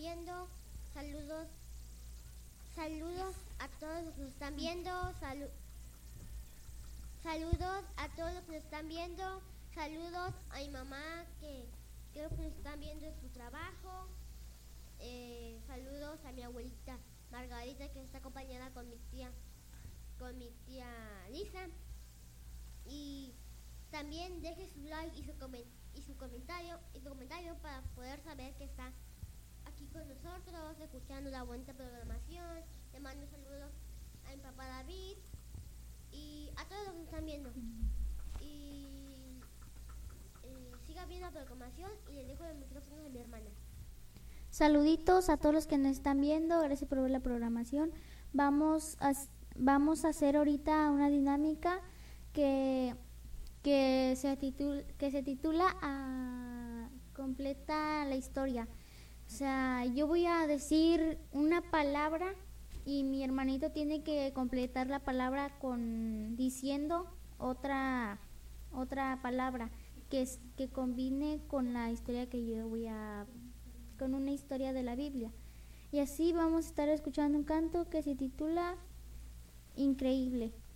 viendo. Saludos a todos los que nos están viendo. Saludos a todos los que nos están viendo. Saludos a mi mamá que creo que nos están viendo en su trabajo. Saludos a mi abuelita Margarita, que está acompañada con mi tía Lisa. Y también deje su like y su comentario para poder saber que está aquí con nosotros, escuchando la bonita programación. Le mando saludos a mi papá David y a todos los que están viendo. Y siga viendo la programación y le dejo el micrófono a mi hermana. Saluditos a todos los que nos están viendo, gracias por ver la programación. Vamos a hacer ahorita una dinámica que se titula Completa la historia. O sea, yo voy a decir una palabra y mi hermanito tiene que completar la palabra diciendo otra palabra que combine con la historia que yo con una historia de la Biblia. Y así vamos a estar escuchando un canto que se titula Increíble.